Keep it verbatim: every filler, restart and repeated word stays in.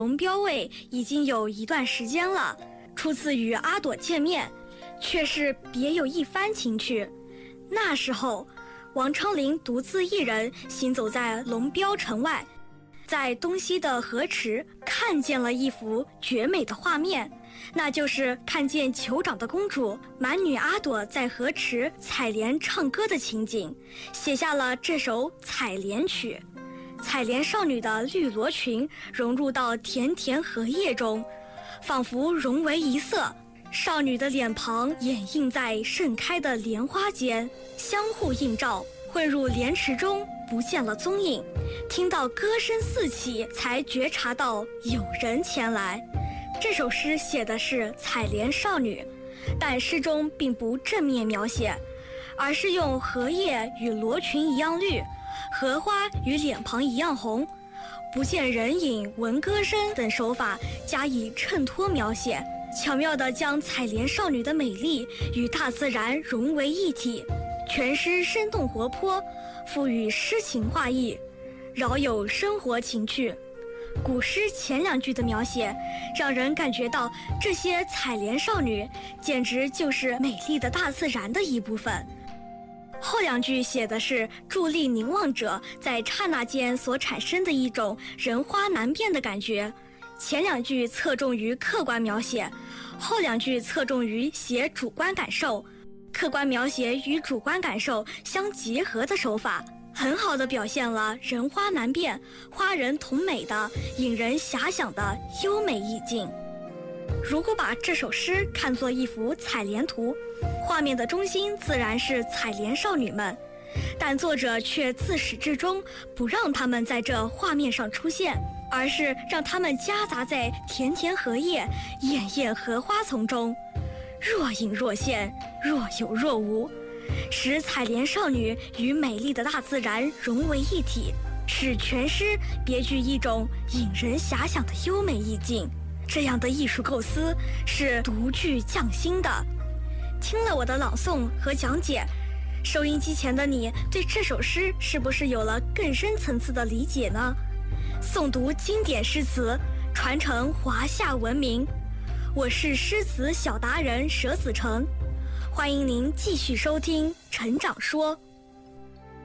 龙标位已经有一段时间了，初次与阿朵见面，却是别有一番情趣。那时候，王昌龄独自一人行走在龙标城外，在东西的河池看见了一幅绝美的画面，那就是看见酋长的公主满女阿朵在河池采莲唱歌的情景，写下了这首《采莲曲》。采莲少女的绿罗裙融入到田田荷叶中，仿佛融为一色。少女的脸庞掩映在盛开的莲花间，相互映照，汇入莲池中，不见了踪影。听到歌声四起，才觉察到有人前来。这首诗写的是采莲少女，但诗中并不正面描写，而是用荷叶与罗裙一样绿，荷花与脸庞一样红，不见人影闻歌声等手法加以衬托描写，巧妙地将采莲少女的美丽与大自然融为一体。全诗生动活泼，赋予诗情画意，饶有生活情趣。古诗前两句的描写让人感觉到这些采莲少女简直就是美丽的大自然的一部分。后两句写的是伫立凝望者在刹那间所产生的一种人花难辨的感觉。前两句侧重于客观描写，后两句侧重于写主观感受，客观描写与主观感受相结合的手法，很好地表现了人花难辨、花人同美的引人遐想的优美意境。如果把这首诗看作一幅采莲图，画面的中心自然是采莲少女们，但作者却自始至终不让她们在这画面上出现，而是让她们夹杂在田田荷叶、艳艳荷花丛中，若隐若现，若有若无，使采莲少女与美丽的大自然融为一体，使全诗别具一种引人遐想的优美意境。这样的艺术构思是独具匠心的。听了我的朗诵和讲解，收音机前的你对这首诗是不是有了更深层次的理解呢？诵读经典诗词，传承华夏文明。我是诗词小达人佘子成，欢迎您继续收听《成长说》。